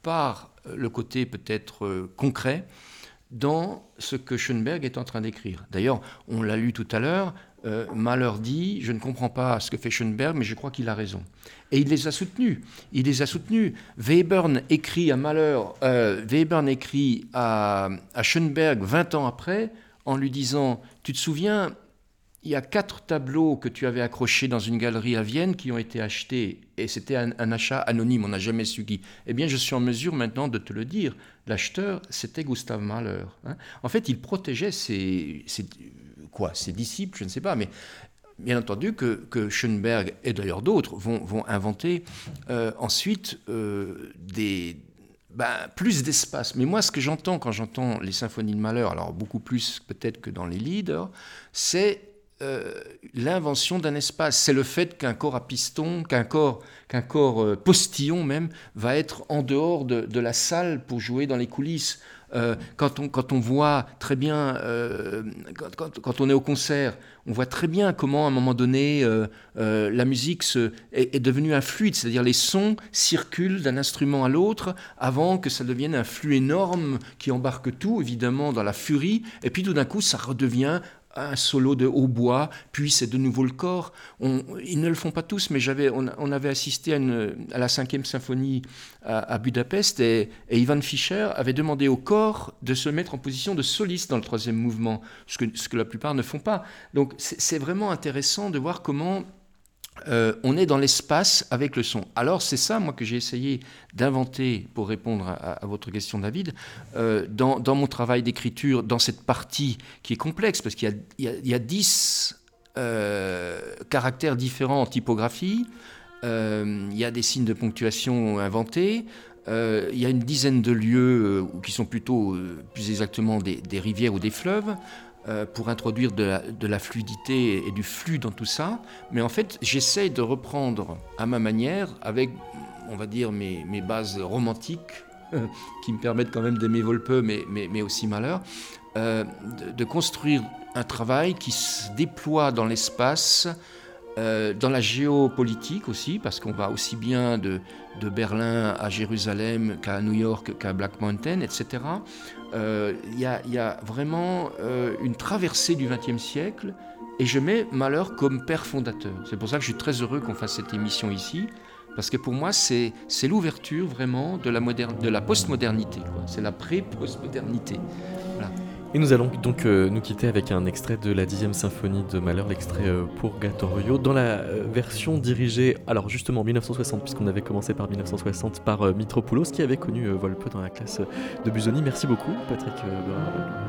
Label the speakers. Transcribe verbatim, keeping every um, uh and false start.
Speaker 1: par le côté peut-être euh, concret dans ce que Schoenberg est en train d'écrire. D'ailleurs, on l'a lu tout à l'heure, euh, Mahler dit « Je ne comprends pas ce que fait Schoenberg, mais je crois qu'il a raison ». Et il les a soutenus. Il les a soutenus. Webern écrit à Mahler, euh, Webern écrit à, à Schoenberg vingt ans après, en lui disant « Tu te souviens, il y a quatre tableaux que tu avais accrochés dans une galerie à Vienne qui ont été achetés, et c'était un, un achat anonyme, on n'a jamais su qui. Eh bien, je suis en mesure maintenant de te le dire. L'acheteur, c'était Gustav Mahler. Hein. En fait, il protégeait ses, ses, quoi, ses disciples, je ne sais pas, mais bien entendu que, que Schoenberg, et d'ailleurs d'autres, vont, vont inventer euh, ensuite euh, des... Ben, plus d'espace. Mais moi, ce que j'entends quand j'entends les symphonies de Mahler, alors beaucoup plus peut-être que dans les Lieder, c'est euh, l'invention d'un espace. C'est le fait qu'un corps à piston, qu'un corps, qu'un corps euh, postillon même, va être en dehors de, de la salle pour jouer dans les coulisses. Euh, quand, on, quand on voit très bien, euh, quand, quand, quand on est au concert, on voit très bien comment à un moment donné euh, euh, la musique se, est, est devenue un fluide, c'est-à-dire les sons circulent d'un instrument à l'autre avant que ça devienne un flux énorme qui embarque tout évidemment dans la furie, et puis tout d'un coup ça redevient un solo de hautbois, puis c'est de nouveau le corps. On, ils ne le font pas tous, mais j'avais, on, on avait assisté à, une, à la cinquième symphonie à, à Budapest, et, et Ivan Fischer avait demandé au corps de se mettre en position de soliste dans le troisième mouvement, ce que, ce que la plupart ne font pas. Donc c'est, c'est vraiment intéressant de voir comment Euh, on est dans l'espace avec le son. Alors c'est ça, moi, que j'ai essayé d'inventer pour répondre à, à votre question, David, euh, dans, dans mon travail d'écriture, dans cette partie qui est complexe, parce qu'il y a, il y a, il y a dix euh, caractères différents en typographie, euh, il y a des signes de ponctuation inventés, euh, il y a une dizaine de lieux euh, qui sont plutôt, euh, plus exactement, des, des rivières ou des fleuves, Euh, pour introduire de la, de la fluidité et du flux dans tout ça. Mais en fait, j'essaie de reprendre à ma manière, avec, on va dire, mes, mes bases romantiques, euh, qui me permettent quand même d'aimer Volpe, mais, mais, mais aussi Mahler, euh, de, de construire un travail qui se déploie dans l'espace, euh, dans la géopolitique aussi, parce qu'on va aussi bien de, de Berlin à Jérusalem qu'à New York, qu'à Black Mountain, et cetera. Il euh, y, y a vraiment euh, une traversée du vingtième siècle, et je mets Mahler comme père fondateur. C'est pour ça que je suis très heureux qu'on fasse cette émission ici, parce que pour moi, c'est, c'est l'ouverture vraiment de la, moderne, de la postmodernité, quoi. C'est la pré-postmodernité. Voilà.
Speaker 2: Et nous allons donc euh, nous quitter avec un extrait de la dixième symphonie de Mahler, l'extrait euh, Purgatorio, dans la euh, version dirigée, alors justement en dix-neuf cent soixante, puisqu'on avait commencé par dix-neuf cent soixante, par euh, Mitropoulos, qui avait connu euh, Volpe dans la classe de Busoni. Merci beaucoup, Patrick. Euh,